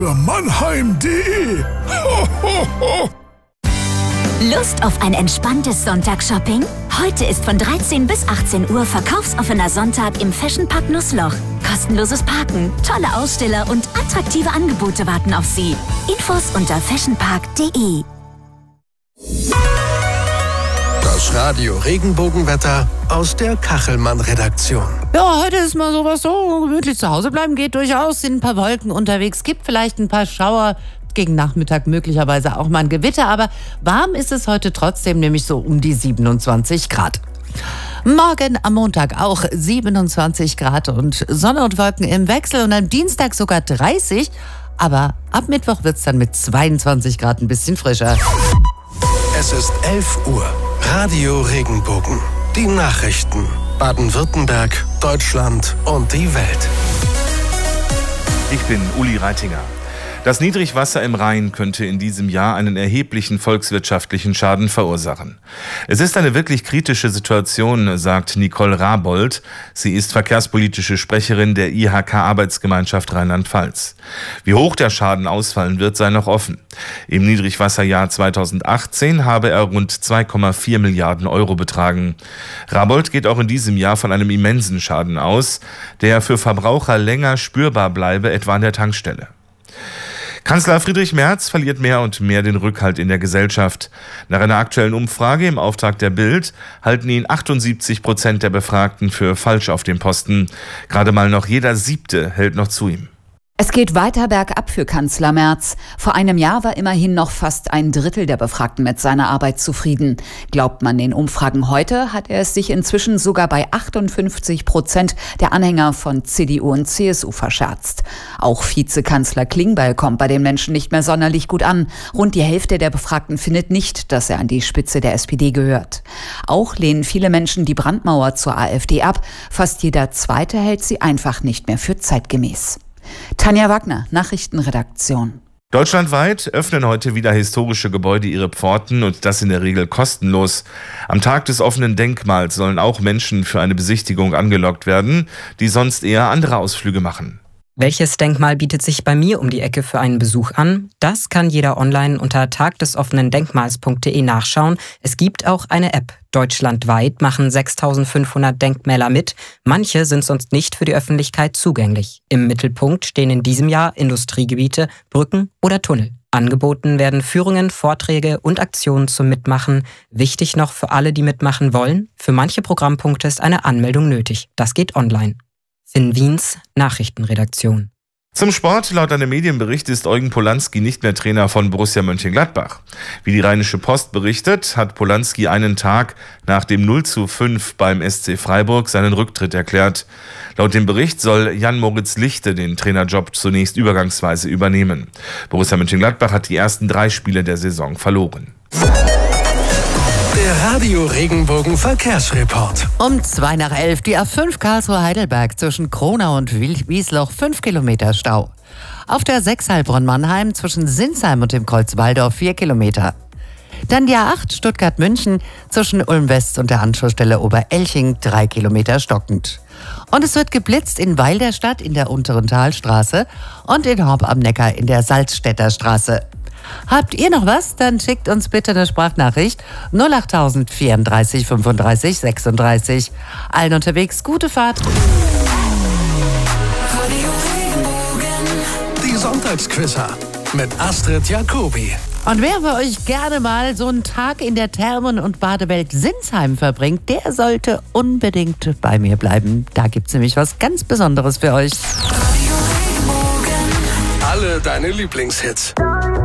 Für Mannheim.de. Ho, ho, ho. Lust auf ein entspanntes Sonntagsshopping? Heute ist von 13 bis 18 Uhr verkaufsoffener Sonntag im Fashion Park Nussloch. Kostenloses Parken, tolle Aussteller und attraktive Angebote warten auf Sie. Infos unter fashionpark.de. Das Radio Regenbogenwetter aus der Kachelmann-Redaktion. Ja, heute ist mal sowas so gemütlich zu Hause bleiben geht durchaus. Sind ein paar Wolken unterwegs, gibt vielleicht ein paar Schauer. Gegen Nachmittag möglicherweise auch mal ein Gewitter, aber warm ist es heute trotzdem, nämlich so um die 27 Grad. Morgen am Montag auch 27 Grad und Sonne und Wolken im Wechsel und am Dienstag sogar 30, aber ab Mittwoch wird es dann mit 22 Grad ein bisschen frischer. Es ist 11 Uhr. Radio Regenbogen. Die Nachrichten. Baden-Württemberg, Deutschland und die Welt. Ich bin Uli Reitinger. Das Niedrigwasser im Rhein könnte in diesem Jahr einen erheblichen volkswirtschaftlichen Schaden verursachen. Es ist eine wirklich kritische Situation, sagt Nicole Rabold. Sie ist verkehrspolitische Sprecherin der IHK-Arbeitsgemeinschaft Rheinland-Pfalz. Wie hoch der Schaden ausfallen wird, sei noch offen. Im Niedrigwasserjahr 2018 habe er rund 2,4 Milliarden Euro betragen. Rabold geht auch in diesem Jahr von einem immensen Schaden aus, der für Verbraucher länger spürbar bleibe, etwa an der Tankstelle. Kanzler Friedrich Merz verliert mehr und mehr den Rückhalt in der Gesellschaft. Nach einer aktuellen Umfrage im Auftrag der Bild halten ihn 78% der Befragten für falsch auf dem Posten. Gerade mal noch jeder Siebte hält noch zu ihm. Es geht weiter bergab für Kanzler Merz. Vor einem Jahr war immerhin noch fast ein Drittel der Befragten mit seiner Arbeit zufrieden. Glaubt man den Umfragen heute, hat er es sich inzwischen sogar bei 58% der Anhänger von CDU und CSU verscherzt. Auch Vizekanzler Klingbeil kommt bei den Menschen nicht mehr sonderlich gut an. Rund die Hälfte der Befragten findet nicht, dass er an die Spitze der SPD gehört. Auch lehnen viele Menschen die Brandmauer zur AfD ab. Fast jeder Zweite hält sie einfach nicht mehr für zeitgemäß. Tanja Wagner, Nachrichtenredaktion. Deutschlandweit öffnen heute wieder historische Gebäude ihre Pforten und das in der Regel kostenlos. Am Tag des offenen Denkmals sollen auch Menschen für eine Besichtigung angelockt werden, die sonst eher andere Ausflüge machen. Welches Denkmal bietet sich bei mir um die Ecke für einen Besuch an? Das kann jeder online unter tagdesoffenendenkmals.de nachschauen. Es gibt auch eine App. Deutschlandweit machen 6.500 Denkmäler mit. Manche sind sonst nicht für die Öffentlichkeit zugänglich. Im Mittelpunkt stehen in diesem Jahr Industriegebiete, Brücken oder Tunnel. Angeboten werden Führungen, Vorträge und Aktionen zum Mitmachen. Wichtig noch für alle, die mitmachen wollen: für manche Programmpunkte ist eine Anmeldung nötig. Das geht online. Finn Wiens, Nachrichtenredaktion. Zum Sport: Laut einem Medienbericht ist Eugen Polanski nicht mehr Trainer von Borussia Mönchengladbach. Wie die Rheinische Post berichtet, hat Polanski einen Tag nach dem 0:5 beim SC Freiburg seinen Rücktritt erklärt. Laut dem Bericht soll Jan-Moritz Lichte den Trainerjob zunächst übergangsweise übernehmen. Borussia Mönchengladbach hat die ersten 3 Spiele der Saison verloren. Der Radio Regenbogen Verkehrsreport. Um 11:02 die A5 Karlsruhe-Heidelberg zwischen Kronau und Wiesloch 5 Kilometer Stau. Auf der 6 Heilbronn-Mannheim zwischen Sinsheim und dem Kreuz Waldorf 4 Kilometer. Dann die A8 Stuttgart-München zwischen Ulm-West und der Anschlussstelle Oberelching 3 Kilometer stockend. Und es wird geblitzt in Weil der Stadt in der Unteren Talstraße und in Horb am Neckar in der Salzstädter Straße. Habt ihr noch was? Dann schickt uns bitte eine Sprachnachricht 08000 34 35 36. Allen unterwegs gute Fahrt. Die Sonntagsquizzer mit Astrid Jacobi. Und wer bei euch gerne mal so einen Tag in der Thermen- und Badewelt Sinsheim verbringt, der sollte unbedingt bei mir bleiben. Da gibt's nämlich was ganz Besonderes für euch. Alle deine Lieblingshits.